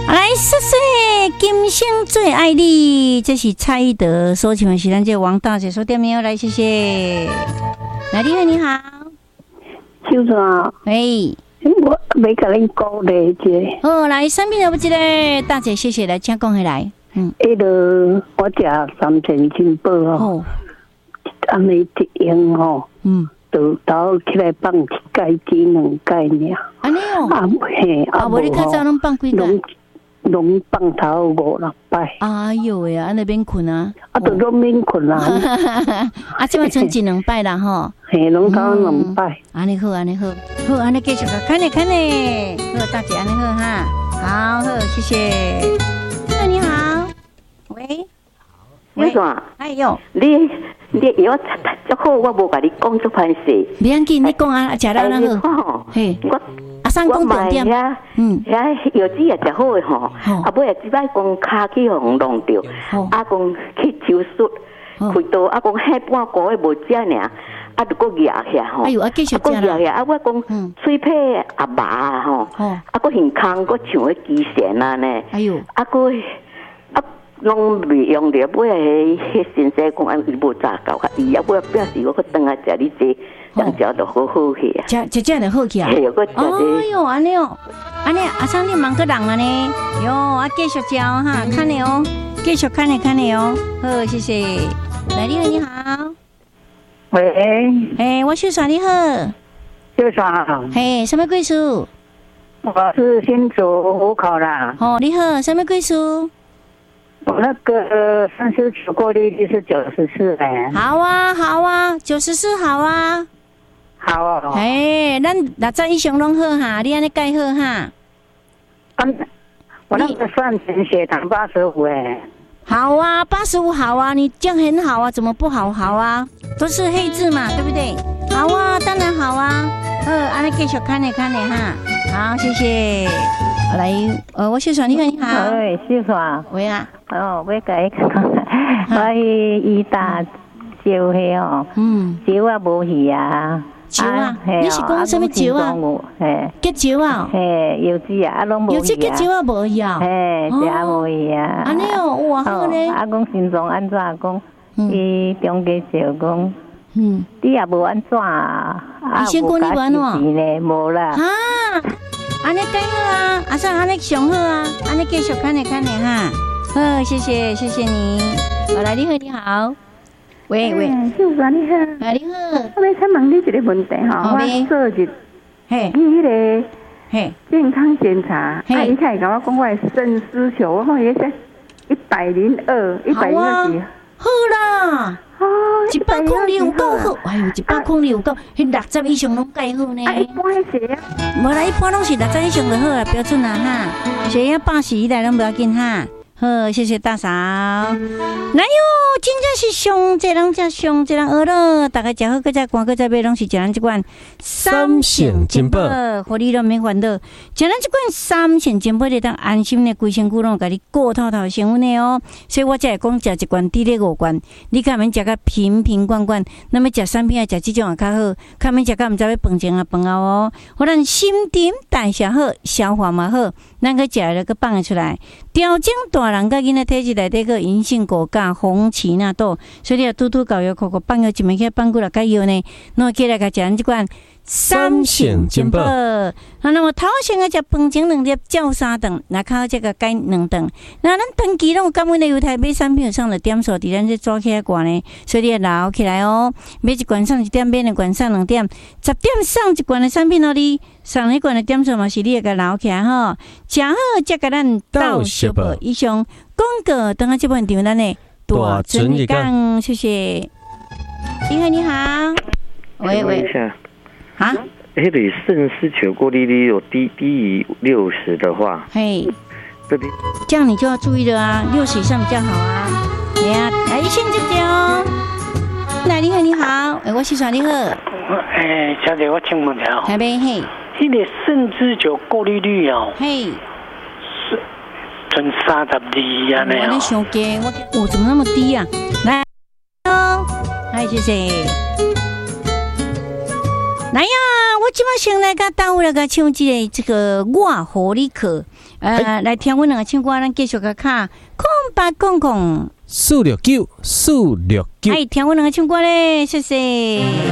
来，谢谢今生最爱你，这是蔡依德所唱的，是咱这王大姐所点名。来，谢谢。来，你好， 就说，我没跟恁讲嘞，这。 哦，来，产品有不一个大姐，谢谢来，请讲起来。 迄个我食3000金宝哦，安尼一用哦，就倒起来放一盖至2盖尔。 安尼哦，无你较早拢放几盖？ 拢放头5-6摆。 哎呦喂啊，安尼免困啊？ 都拢免困啊。 啊，即摆剩1-2摆啦吼。 嘿，拢到2摆。 安尼好，安尼好，好，安尼继续个看呢。好，大姐安尼好哈。好，谢谢。你好，喂， 你说， 哎呦， 你药足好，我无甲你讲足歹势。 别要紧，你讲啊，食了那好。嘿，我上讲重点。 遐药子也食好诶吼，啊尾即摆讲骹去互弄着，啊讲去手术，开刀，啊讲遐半个月无食尔，啊就搁压下吼。 哎呦，啊继续食啦。 压下，啊我讲嘴皮也麻吼，啊搁耳孔搁像迄基线啊呢。哎呦，啊搁啊拢未用着，尾迄先生讲安伊无早教较伊，啊尾表示我去转来食你这。这样食就好好去啊！ 食就好去啊！哎呦，安尼哦，安尼阿桑你忙个人啊呢？哟，啊继续教哈，看你哦，继续看你哦。好，谢谢。来，你好。 喂， 我秀爽你好。 秀爽。 嘿，什么贵数？ 我是新竹户口啦。 哦，你好，什么贵数？ 我那个39过滤率是94嘞。 好啊，94好啊。 好哦， 咱60以上拢好哈，你安尼盖好哈。 我那个算成血糖85哎。 好啊，85好啊，你这样很好啊，怎么不好？好啊，都是黑字嘛，对不对？好啊，当然好啊。安尼继续看你哈。好，谢谢。来，我秀爽，你好。 喂，秀爽。 喂啊。 我甲你讲，我伊大招迄哦，招啊无去啊。 招啊！你是讲什么招啊？结招啊？ 嘿，柚子啊，拢无去啊。 柚子结招啊，无去啊？ 嘿，食啊无去啊。 安尼哦，哇好咧。 啊，讲心脏安怎讲？伊中间就讲，你也无安怎啊？ 医生讲你无安怎？ 呢，无啦。 啊，安尼更好啊！阿上安尼上好啊！安尼继续看哈。好，谢谢你。我来，你好。喂， 秀爽你好， 你好， 我要请问你一个问题哈，我昨日去迄个健康检查，伊才会甲我讲我的肾丝球，我看伊说102，102是好啦，100够好，哎呦，100够，迄60以上拢介好呢。 一般血压， 无啦，一般拢是60以上就好啦，标准啦哈，血压80以内拢不要紧哈。好，谢谢大嫂。来哟，真正是上这人才上这人学了，大家食好，搁再赶，搁再买，拢是食咱这款 3线金宝， 互你拢免烦恼。食咱这款3线金宝，你当安心的，规身躯拢甲你顾透透成分的哦。所以我才会讲食一罐抵咧5罐，你较免食甲瓶罐罐，那么食产品啊，食这种也较好，较免食甲毋知要饭前啊饭后哦。互咱心肠代谢好，消化嘛好，咱个食了个放得出来，调整大人甲囡仔体质内底个银杏果苷、红荠纳豆，所以你要拄拄搞药，口放药一暝起放几落解药呢，喏起来甲食咱即款3线金宝。那么头先个食饭前2粒，照3顿，那靠这个改2顿。那咱长期拢有感恩的犹太买产品上的点数，伫咱这抓起来挂呢，所以你要留起来哦。买一罐送1点，买2罐送2点，10点送1罐的产品哦，你送1罐的点数嘛是你要甲留起来吼。食好再甲咱到小宝以上广告，等下这本场咱的大准一讲，谢谢。你好，喂，啊？ 迄个肾丝球过滤率有低于60的话， 嘿，这样你就要注意了啊，60以上比较好啊。来，医生接接哦。来，你好，我是啥？你好。 小姐，我请问一下， 台北嘿， 迄个肾丝球过滤率哦， 嘿， 是存32安尼哦。 你上低，我怎么那么低啊？来哦，嗨，谢谢。来呀，我即摆先来甲倒来甲唱这个我和你去，来听阮两个唱歌，咱继续甲卡空白空空 469，469。 哎，听阮两个唱歌咧，谢谢。